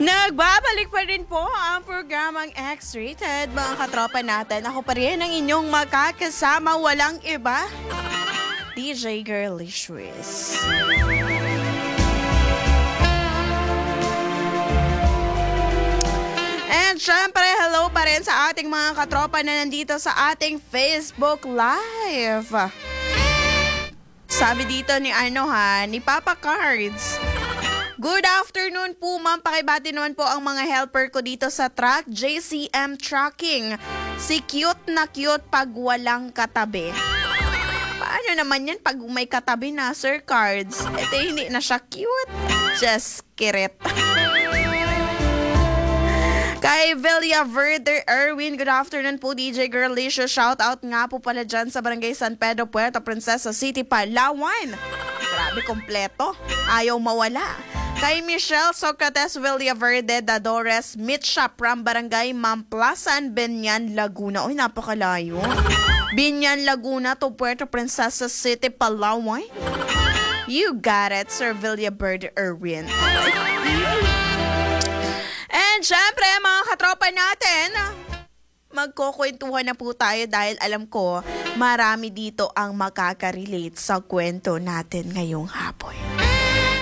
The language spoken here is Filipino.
Nagbabalik pa rin po ang programang X-Rated, mga katropa natin. Ako pa rin ang inyong makakasama, walang iba, DJ Girlicious. And syempre, hello pa rin sa ating mga katropa na nandito sa ating Facebook Live. Sabi dito ni ni Papa Cards. Good afternoon po, ma'am. Pakibati naman po ang mga helper ko dito sa truck, JCM Trucking. Si cute na cute pag walang katabi. Paano naman yan pag may katabi na, Sir Cards? Ito hindi na siya cute. Just kirit. Kay Villa Verde Erwin, good afternoon po, DJ Girlicious. Shout out nga po pala dyan sa Barangay San Pedro, Puerto Princesa City, Palawan. Grabe, kompleto. Ayaw mawala. Kay Michelle Socrates Villaverde Dadores, Meat Shop from Barangay Mamplasan, Binyan, Laguna. Uy, napakalayo. Binyan, Laguna to Puerto Princesa City, Palawan. You got it, Sir Villaverde Erwin. And syempre, mga katropa natin, magkukwentuhan na po tayo dahil alam ko marami dito ang makaka-relate sa kwento natin ngayong hapon.